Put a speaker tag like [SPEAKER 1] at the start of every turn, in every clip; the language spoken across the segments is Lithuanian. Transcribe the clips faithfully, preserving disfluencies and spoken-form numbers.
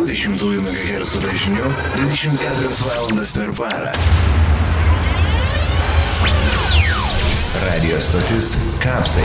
[SPEAKER 1] dvidešimt megahercų dažniu dvidešimt keturias valandas per parą. Radio stotis Kapsai.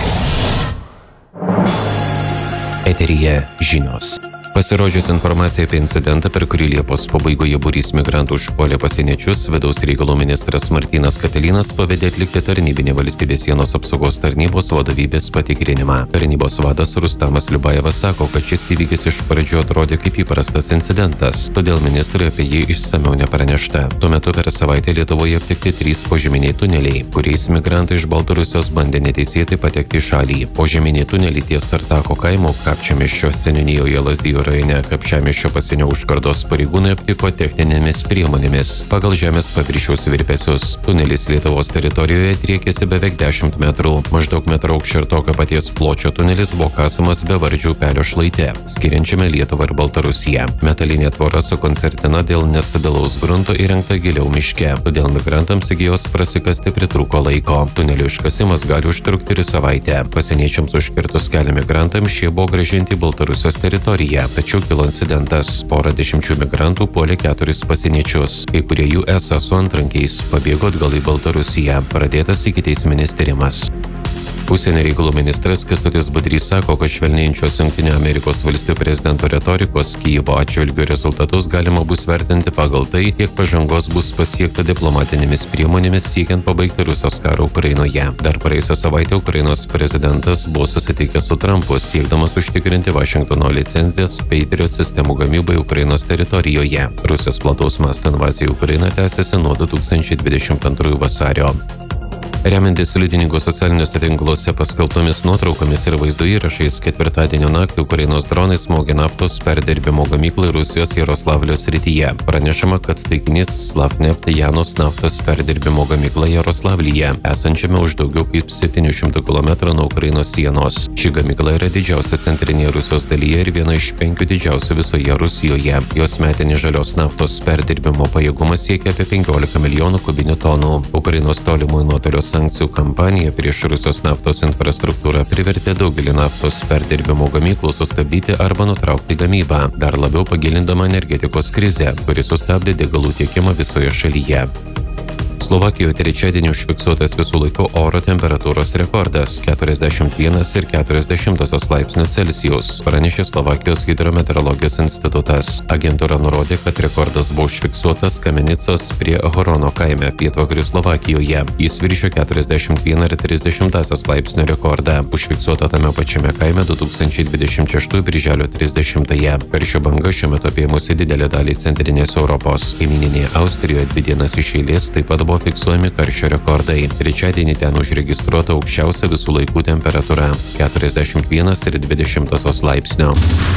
[SPEAKER 2] Eteryje žinios. Pasirodžius informacija apie incidentą, per kurį Liepos pabaigoje būrys migrantų užpuolė pasieniečius, vidaus reikalų ministras Martynas Katilinas pavedė atlikti tarnybinį valstybės sienos apsaugos tarnybos vadovybės patikrinimą. Tarnybos vadas Rustamas Liubajevas sako, kad šis įvykis iš pradžių atrodė kaip įprastas incidentas, todėl ministrui apie jį išsamiau nepranešta. Tuo metu per savaitę Lietuvoje aptikti trys požeminiai tuneliai, kuriais migrantai iš Baltarusijos bandė neteisėtai patekti į šalį. Požeminį tunelį ties Tartako kaimo Kapčiamiesčio seniūnijoje Lazdijų rajone Kapčiamiesčio pasienio užkardos pareigūnai aptiko techninėmis priemonėmis pagal žemės paviršiaus virpesius. Tunelis Lietuvos teritorijoje driekėsi beveik dešimt metrų. Maždaug metro aukščio ir tokio paties pločio tunelis buvo kasamas bevardžių upelio šlaite, skiriančiame Lietuvą ir Baltarusiją. Metalinė tvora su koncertina dėl nestabilaus grunto įrengta giliau miške, todėl migrantams iki jos prasikasti pritrūko laiko. Tunelio iškasimas gali užtrukti ir savaitę. Pasieniečiams užkirtus kelią migrantams šie buvo grąžinti į Baltarusijos teritoriją. Tačiau kilo incidentas. Pora dešimčių migrantų puolė keturis pasieniečius. Kai kurie jų esą su antrankiais pabėgo atgal į Baltarusiją. Pradėtas ikiteisminis tyrimas. Užsienio reikalų ministras Kęstutis Budrys sako, kad švelnėjančios Jungtinių Amerikos valstijų prezidento retorikos Kijevo atžvilgiu rezultatus galima bus vertinti pagal tai, kiek pažangos bus pasiekta diplomatinėmis priemonėmis siekiant pabaigti Rusijos karą Ukrainoje. Dar praėjusią savaitę Ukrainos prezidentas buvo susitikęs su Trumpu, siekdamas užtikrinti Vašingtono licencijas Patriot sistemų gamybai Ukrainos teritorijoje. Rusijos plataus masto invazija į Ukrainą tęsiasi nuo du tūkstančiai dvidešimt antrųjų vasario. Remiantis liudininkų socialiniuose tinkluose paskelbtomis nuotraukomis ir vaizdo įrašais, ketvirtadienio naktį Ukrainos dronai smogė naftos perdirbimo gamyklą Rusijos Jaroslavlio srityje. Pranešama, kad taikinys Slavneft Janos naftos perdirbimo gamykla Jaroslavlyje, esančiame už daugiau kaip septynių šimtų kilometrų nuo Ukrainos sienos. Ši gamykla yra didžiausia centrinėje Rusijos dalyje ir viena iš penkių didžiausių visoje Rusijoje. Jos metinis žalios naftos perdirbimo pajėgumas siekia apie penkiolika milijonų kubinių tonų. Ukrainos tolimųjų nuotolio sankcijų kampanija prieš Rusijos naftos infrastruktūrą privertė daugelį naftos perdirbimo gamyklų sustabdyti arba nutraukti gamybą, dar labiau pagilindama energetikos krizę, kuri sustabdė degalų tiekimą visoje šalyje. Slovakijoje trečiadienį užfiksuotas visų laikų oro temperatūros rekordas – keturiasdešimt vienas ir keturios dešimtosios laipsnių Celsijaus, pranešė Slovakijos hidrometeorologijos institutas. Agentūra nurodė, kad rekordas buvo užfiksuotas Kamenicos prie Horono kaime pietvakarių Slovakijoje. Jis viršio keturiasdešimt vieną ir tris dešimtąsias laipsnio rekordą, užfiksuota tame pačiame kaime du tūkstančiai dvidešimt šeštųjų birželio trisdešimtąją. Karščio banga šiuo metu apėmusi didelę dalį centrinės Europos. Kaimyninėje Austrijoje dvi dienas iš eilės taip pat buvo fiksuojami karščio rekordai. Trečiadienį ten užregistruota aukščiausia visų laikų temperatūra – keturiasdešimt vienas ir dvi dešimtosios laipsnio.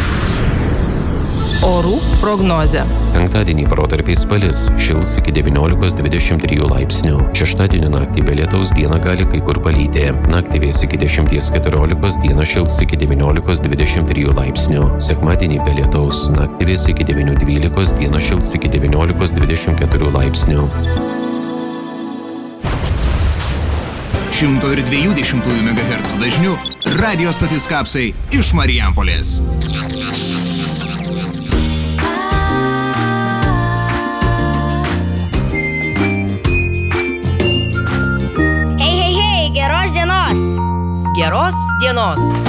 [SPEAKER 3] Orų prognozė.
[SPEAKER 2] Penktadienį protarpiais palis, šils iki devyniolikos dvidešimt trijų laipsnių. Šeštadienio naktį be lietaus dieną gali kai kur palyti. Naktį vės iki dešimties keturiolikos, dieną šils iki devyniolikos dvidešimt trijų laipsnių. Sekmadienį be lietaus, naktį vės iki devynių dvylikos, dieną šils iki devyniolikos dvidešimt keturių laipsnių.
[SPEAKER 4] šimto dviejų dešimtųjų megahercų dažniu radio stotis Kapsai iš Marijampolės.
[SPEAKER 5] Hei, hei, hei, geros dienos!
[SPEAKER 3] Geros dienos!